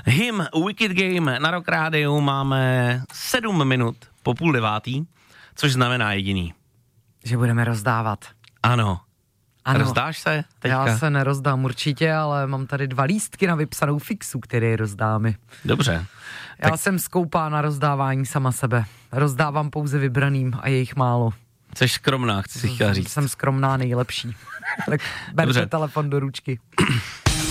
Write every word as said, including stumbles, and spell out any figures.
Him, Wicked Game na Rock Rádiu máme sedm minut po půl devátý, což znamená jediný. Že budeme rozdávat. Ano. Ano. Rozdáš se teďka? Já se nerozdám určitě, ale mám tady dva lístky na vypsanou fixu, které rozdáme. Dobře. Já tak... jsem skoupá na rozdávání sama sebe. Rozdávám pouze vybraným a je jich málo. Jseš skromná, chci si chtěla říct. Jsem skromná nejlepší. Tak berte Dobře. Telefon do ručky.